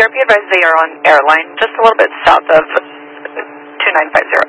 CRP advised they are on airline, just a little bit south of 2950.